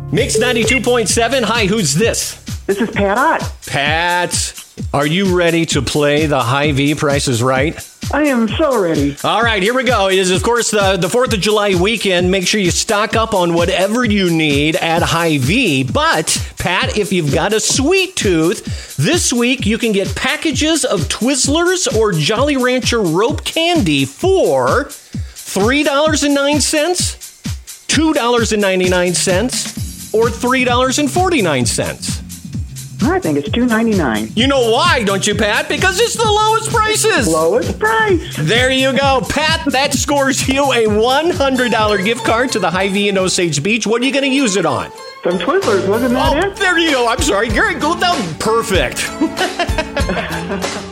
Mix 92.7. Hi, who's this? This is Pat Ott. Pat, are you ready to play the Hy-Vee Price is Right? I am so ready. All right, here we go. It is, of course, the 4th of July weekend. Make sure you stock up on whatever you need at Hy-Vee. But, Pat, if you've got a sweet tooth, this week you can get packages of Twizzlers or Jolly Rancher rope candy for $3.09, $2.99, or $3.49. I think it's $2.99. You know why, don't you, Pat? Because it's the lowest prices. Lowest price. There you go. Pat, that scores you a $100 gift card to the Hy-Vee in Osage Beach. What are you going to use it on? Some Twizzlers, wasn't that it? There you go. I'm sorry. Gary, go down. Perfect.